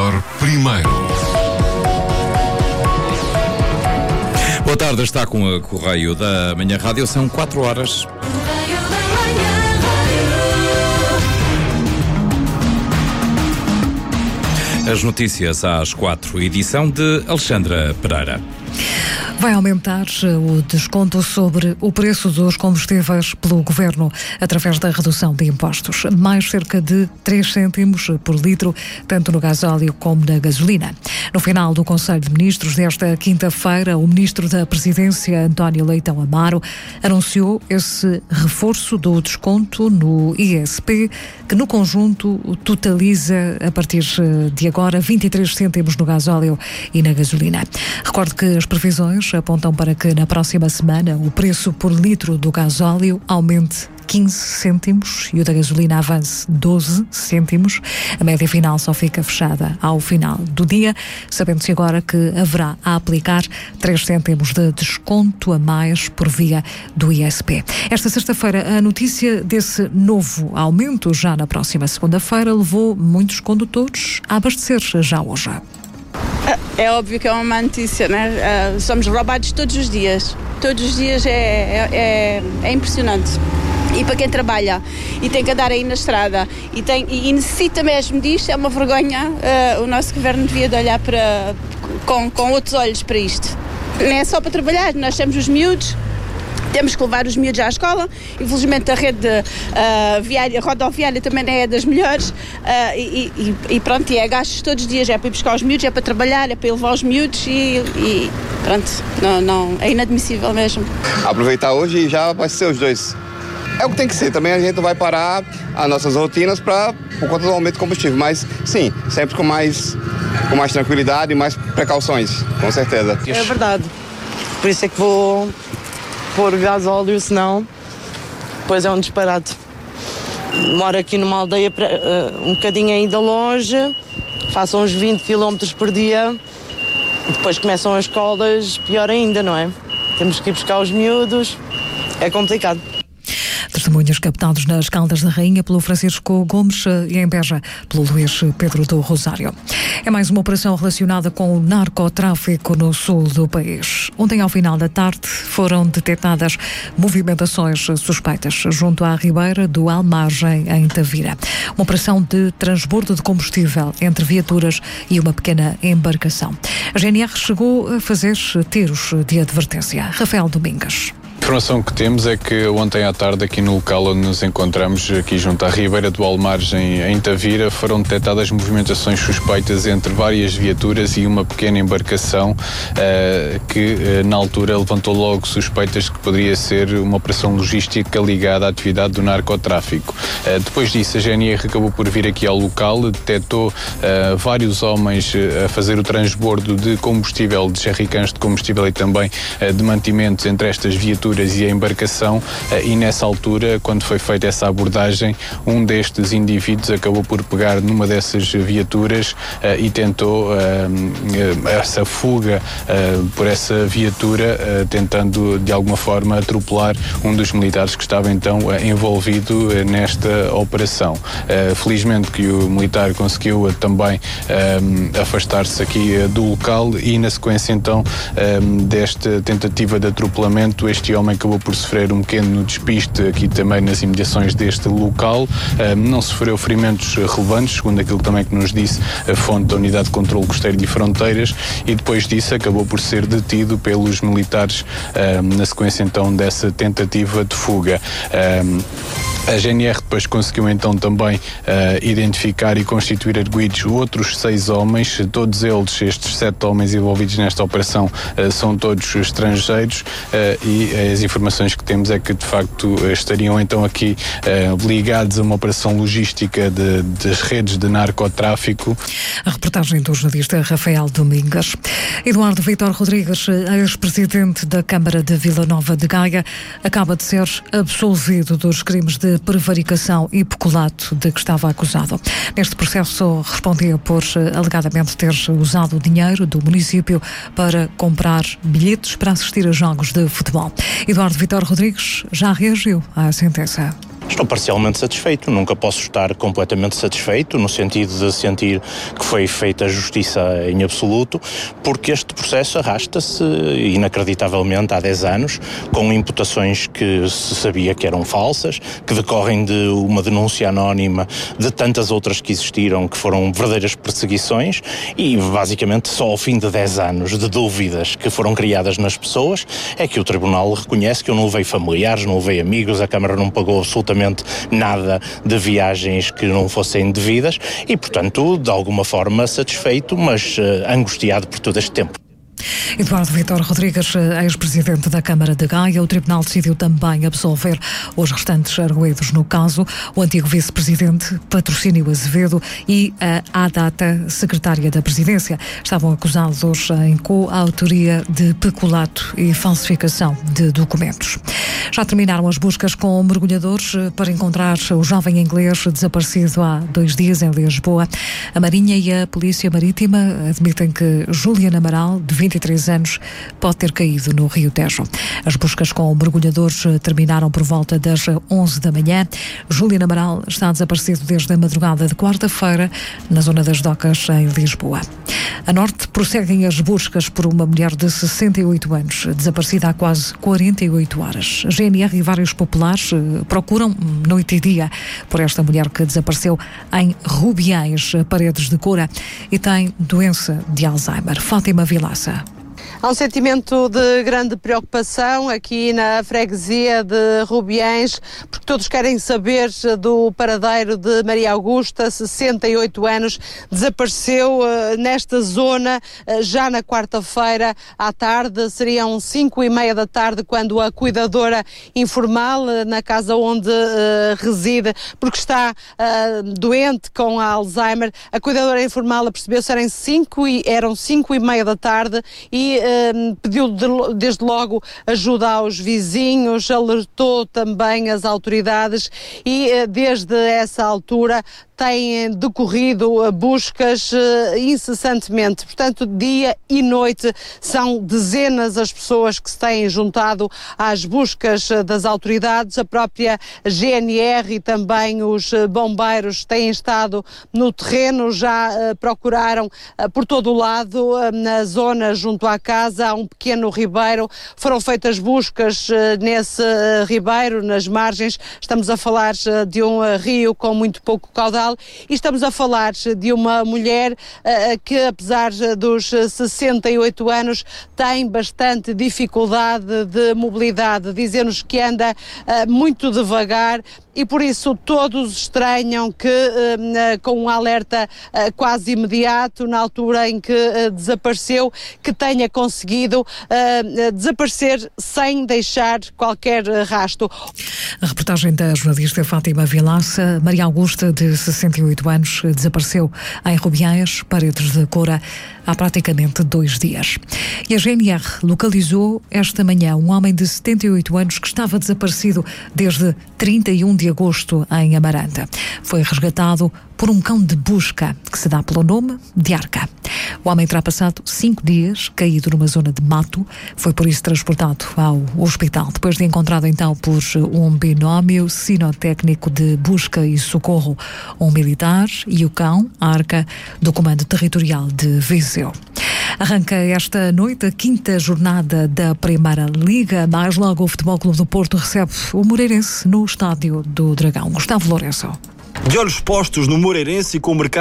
melhor primeiro. Boa tarde, está com o Correio da Manhã Rádio, são 4 horas. As notícias às 4, edição de Alexandra Pereira. Vai aumentar o desconto sobre o preço dos combustíveis pelo Governo através da redução de impostos. Mais cerca de 3 cêntimos por litro, tanto no gasóleo como na gasolina. No final do Conselho de Ministros desta quinta-feira, o Ministro da Presidência, António Leitão Amaro, anunciou esse reforço do desconto no ISP, que no conjunto totaliza, a partir de agora, 23 cêntimos no gasóleo e na gasolina. Recordo que as previsões apontam para que na próxima semana o preço por litro do gasóleo aumente 15 cêntimos e o da gasolina avance 12 cêntimos. A média final só fica fechada ao final do dia, sabendo-se agora que haverá a aplicar 3 cêntimos de desconto a mais por via do ISP. Esta sexta-feira, a notícia desse novo aumento, já na próxima segunda-feira, levou muitos condutores a abastecer já hoje. É óbvio que é uma má notícia, né? Somos roubados todos os dias. Todos os dias é impressionante. E para quem trabalha e tem que andar aí na estrada e necessita mesmo disto, é uma vergonha. O nosso governo devia de olhar com outros olhos para isto. Não é só para trabalhar, nós temos os miúdos. Temos que levar os miúdos à escola. Infelizmente a rede rodoviária também não é das melhores e pronto, é gastos todos os dias, é para ir buscar os miúdos, é para trabalhar, é para ir levar os miúdos e pronto, não, é inadmissível mesmo. Aproveitar hoje e já abastecer os dois. É o que tem que ser, também a gente vai parar as nossas rotinas por conta do aumento de combustível, mas sim, sempre com mais tranquilidade e mais precauções, com certeza. É verdade, por isso é que vou pôr gasóleo, senão depois é um disparate. Moro aqui numa aldeia um bocadinho ainda longe, faço uns 20 km por dia, depois começam as escolas, pior ainda, não é? Temos que ir buscar os miúdos, é complicado. Testemunhos captados nas Caldas da Rainha pelo Francisco Gomes e em Beja pelo Luís Pedro do Rosário. É mais uma operação relacionada com o narcotráfico no sul do país. Ontem, ao final da tarde, foram detectadas movimentações suspeitas junto à ribeira do Almargem, em Tavira. Uma operação de transbordo de combustível entre viaturas e uma pequena embarcação. A GNR chegou a fazer tiros de advertência. Rafael Domingas. A informação que temos é que ontem à tarde, aqui no local onde nos encontramos, aqui junto à ribeira do Almargem, em Tavira, foram detectadas movimentações suspeitas entre várias viaturas e uma pequena embarcação que na altura levantou logo suspeitas que poderia ser uma operação logística ligada à atividade do narcotráfico. Depois disso, a GNR acabou por vir aqui ao local, detectou vários homens a fazer o transbordo de combustível, de jerrycans de combustível e também de mantimentos entre estas viaturas e a embarcação, e nessa altura, quando foi feita essa abordagem, um destes indivíduos acabou por pegar numa dessas viaturas e tentou essa fuga por essa viatura, tentando de alguma forma atropelar um dos militares que estava então envolvido nesta operação. Felizmente que o militar conseguiu também afastar-se aqui do local e na sequência então desta tentativa de atropelamento, este homem acabou por sofrer um pequeno despiste aqui também nas imediações deste local. Não sofreu ferimentos relevantes, segundo aquilo também que nos disse a fonte da Unidade de Controlo Costeiro e Fronteiras, e depois disso acabou por ser detido pelos militares na sequência então dessa tentativa de fuga. A GNR depois conseguiu então também identificar e constituir arguidos outros 6 homens, todos eles, estes 7 homens envolvidos nesta operação, são todos estrangeiros e as informações que temos é que de facto estariam então aqui ligados a uma operação logística das redes de narcotráfico. A reportagem do jornalista Rafael Domingas. Eduardo Vítor Rodrigues, ex-presidente da Câmara de Vila Nova de Gaia, acaba de ser absolvido dos crimes de prevaricação e peculato de que estava acusado. Neste processo respondia por alegadamente ter usado o dinheiro do município para comprar bilhetes para assistir a jogos de futebol. Eduardo Vítor Rodrigues já reagiu à sentença. Estou parcialmente satisfeito, nunca posso estar completamente satisfeito, no sentido de sentir que foi feita justiça em absoluto, porque este processo arrasta-se inacreditavelmente há 10 anos, com imputações que se sabia que eram falsas, que decorrem de uma denúncia anónima, de tantas outras que existiram, que foram verdadeiras perseguições, e basicamente só ao fim de 10 anos de dúvidas que foram criadas nas pessoas, é que o Tribunal reconhece que eu não levei familiares, não levei amigos, a Câmara não pagou absolutamente nada de viagens que não fossem devidas e, portanto, de alguma forma satisfeito, mas angustiado por todo este tempo. Eduardo Vítor Rodrigues, ex-presidente da Câmara de Gaia. O Tribunal decidiu também absolver os restantes arguidos no caso. O antigo vice-presidente Patrocínio Azevedo e a à data secretária da Presidência estavam acusados em coautoria de peculato e falsificação de documentos. Já terminaram as buscas com mergulhadores para encontrar o jovem inglês desaparecido há 2 dias em Lisboa. A Marinha e a Polícia Marítima admitem que Julian Amaral, de 23 anos, pode ter caído no Rio Tejo. As buscas com mergulhadores terminaram por volta das 11 da manhã. Julian Amaral está desaparecido desde a madrugada de quarta-feira na zona das Docas, em Lisboa. A norte prosseguem as buscas por uma mulher de 68 anos, desaparecida há quase 48 horas. A GNR e vários populares procuram noite e dia por esta mulher que desapareceu em Rubiães, Paredes de Coura, e tem doença de Alzheimer. Fátima Vilaça. Há um sentimento de grande preocupação aqui na freguesia de Rubiães, porque todos querem saber do paradeiro de Maria Augusta, 68 anos, desapareceu nesta zona já na quarta-feira à tarde, seriam 5:30 da tarde, quando a cuidadora informal na casa onde reside, porque está doente com a Alzheimer, a cuidadora informal apercebeu-se eram 5:30 da tarde e pediu desde logo ajuda aos vizinhos, alertou também as autoridades e desde essa altura têm decorrido buscas incessantemente. Portanto, dia e noite são dezenas as pessoas que se têm juntado às buscas das autoridades. A própria GNR e também os bombeiros têm estado no terreno, já procuraram por todo o lado, na zona junto à casa, há um pequeno ribeiro. Foram feitas buscas nesse ribeiro, nas margens. Estamos a falar de um rio com muito pouco caudal. E estamos a falar de uma mulher que, apesar dos 68 anos, tem bastante dificuldade de mobilidade. Dizem-nos que anda muito devagar e por isso todos estranham que, com um alerta quase imediato, na altura em que desapareceu, que tenha conseguido desaparecer sem deixar qualquer rastro. A reportagem da jornalista Fátima Vilaça. Maria Augusta, de 68 anos, desapareceu em Rubiães, Paredes de Coura, há praticamente 2 dias. E a GNR localizou esta manhã um homem de 78 anos que estava desaparecido desde 31 de agosto em Amaranta. Foi resgatado por um cão de busca que se dá pelo nome de Arca. O homem terá passado 5 dias caído numa zona de mato, foi por isso transportado ao hospital, depois de encontrado então por um binómio sinotécnico de busca e socorro, um militar e o cão, Arca, do Comando Territorial de Viseu. Arranca esta noite a 5ª jornada da Primeira Liga. Mais logo o Futebol Clube do Porto recebe o Moreirense no Estádio do Dragão. Gustavo Lourenço. De olhos postos no Moreirense e com o mercado